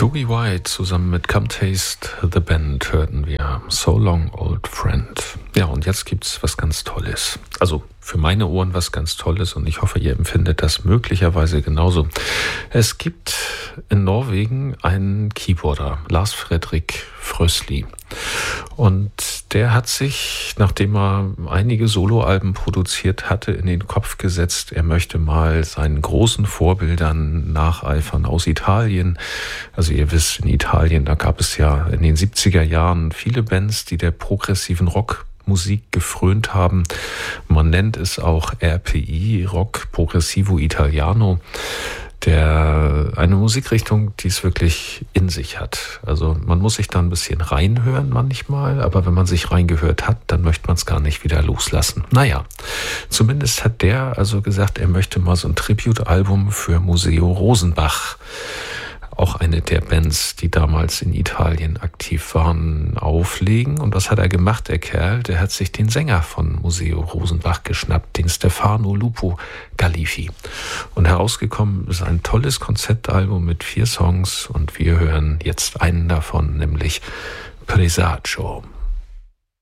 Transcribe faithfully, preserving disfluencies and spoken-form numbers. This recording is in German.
Dougie White zusammen mit Come Taste the Band hörten wir So Long Old Friend. Ja, und jetzt gibt's was ganz Tolles. Also für meine Ohren was ganz Tolles und ich hoffe, ihr empfindet das möglicherweise genauso. Es gibt in Norwegen einen Keyboarder, Lars Fredrik Frøsli. Und der hat sich, nachdem er einige Soloalben produziert hatte, in den Kopf gesetzt, er möchte mal seinen großen Vorbildern nacheifern aus Italien. Also ihr wisst, in Italien, da gab es ja in den siebziger Jahren viele Bands, die der progressiven Rock Musik gefrönt haben. Man nennt es auch R P I, Rock Progressivo Italiano. Der, eine Musikrichtung, die es wirklich in sich hat. Also man muss sich da ein bisschen reinhören manchmal, aber wenn man sich reingehört hat, dann möchte man es gar nicht wieder loslassen. Naja, zumindest hat der also gesagt, er möchte mal so ein Tribute-Album für Museo Rosenbach, auch eine der Bands, die damals in Italien aktiv waren, auflegen. Und was hat er gemacht, der Kerl? Der hat sich den Sänger von Museo Rosenbach geschnappt, den Stefano Lupo Galifi. Und herausgekommen ist ein tolles Konzeptalbum mit vier Songs und wir hören jetzt einen davon, nämlich Presagio.